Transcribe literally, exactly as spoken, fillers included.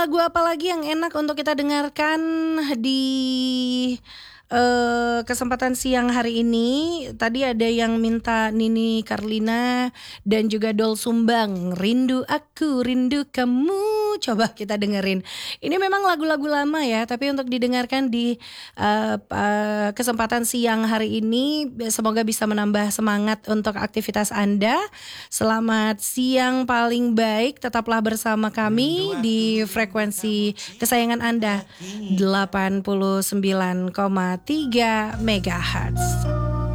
lagu apa lagi yang enak untuk kita dengarkan di uh, kesempatan siang hari ini? Tadi ada yang minta Nini Carlina dan juga Dol Sumbang, Rindu Aku, Rindu Kamu. Coba kita dengerin. Ini memang lagu-lagu lama ya, tapi untuk didengarkan di uh, uh, kesempatan siang hari ini, semoga bisa menambah semangat untuk aktivitas Anda. Selamat siang paling baik, tetaplah bersama kami di frekuensi kesayangan Anda delapan puluh sembilan koma tiga megahertz.